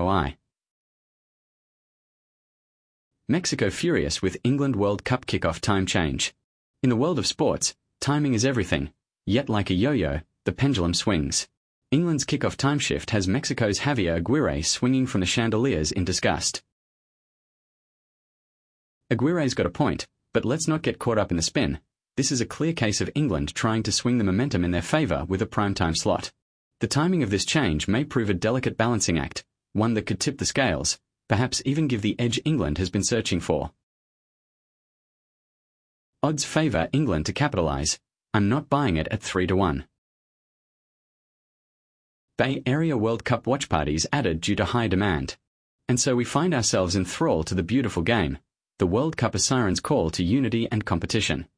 ROI. Mexico furious with England World Cup kickoff time change. In the world of sports, timing is everything, yet like a yo-yo, the pendulum swings. England's kickoff time shift has Mexico's Javier Aguirre swinging from the chandeliers in disgust. Aguirre's got a point, but let's not get caught up in the spin. This is a clear case of England trying to swing the momentum in their favour with a primetime slot. The timing of this change may prove a delicate balancing act, one that could tip the scales, perhaps even give the edge England has been searching for. Odds favour England to capitalise. I'm not buying it at 3-1. Bay Area World Cup watch parties added due to high demand. And so we find ourselves enthralled to the beautiful game. The World Cup a siren's call to unity and competition.